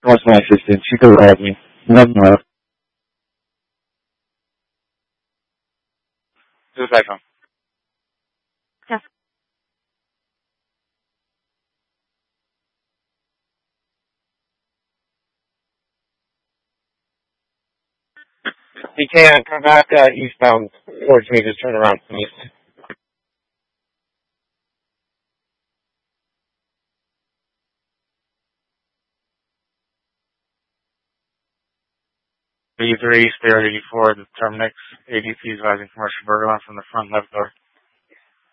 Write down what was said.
What's my assistant? She could have me. Nothing left. Who's that from? Yes. He can't come back eastbound towards me. Just turn around, please. B3, Spirit 84, the Terminix, ADP is rising commercial burger line from the front left door.